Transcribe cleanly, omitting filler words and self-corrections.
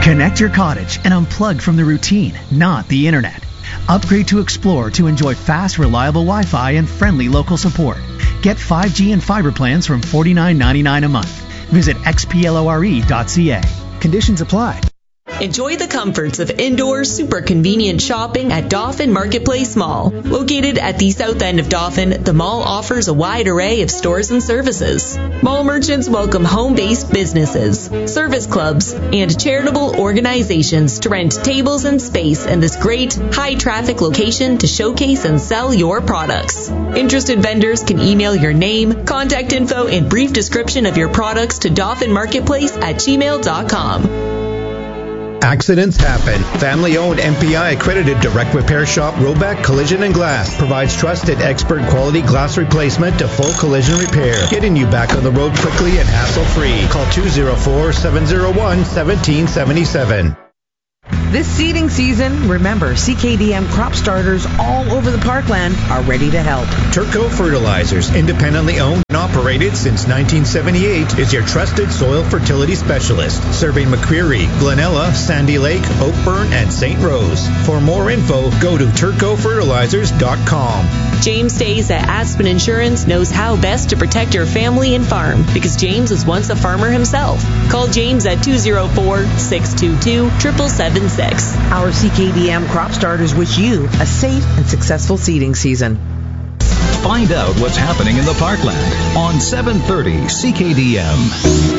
Connect your cottage and unplug from the routine, not the internet. Upgrade to Explore to enjoy fast, reliable Wi-Fi and friendly local support. Get 5G and fiber plans from $49.99 a month. Visit xplore.ca. Conditions apply. Enjoy the comforts of indoor, super convenient shopping at Dauphin Marketplace Mall. Located at the south end of Dauphin, the mall offers a wide array of stores and services. Mall merchants welcome home-based businesses, service clubs, and charitable organizations to rent tables and space in this great, high-traffic location to showcase and sell your products. Interested vendors can email your name, contact info, and brief description of your products to dauphinmarketplace@gmail.com. Accidents happen. Family-owned MPI accredited direct repair shop Roback Collision and Glass provides trusted expert quality glass replacement to full collision repair, getting you back on the road quickly and hassle-free. Call 204-701-1777. This seeding season, remember, CKDM crop starters all over the parkland are ready to help. Turco Fertilizers, independently owned and operated since 1978, is your trusted soil fertility specialist, serving McCreary, Glenella, Sandy Lake, Oakburn, and St. Rose. For more info, go to turcofertilizers.com. James Stays at Aspen Insurance knows how best to protect your family and farm because James was once a farmer himself. Call James at 204-622-7776. Our CKDM crop starters wish you a safe and successful seeding season. Find out what's happening in the Parkland on 730 CKDM.